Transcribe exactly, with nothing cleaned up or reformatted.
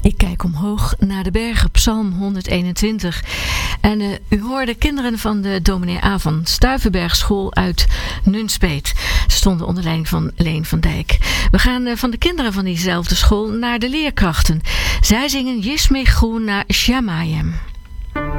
Ik kijk omhoog naar de bergen, Psalm honderdeenentwintig. En uh, u hoorde kinderen van de dominee A. van Stuyvenbergschool uit Nunspeet. Ze stonden onder leiding van Leen van Dijk. We gaan uh, van de kinderen van diezelfde school naar de leerkrachten. Zij zingen Jismich Groen naar Shamayim.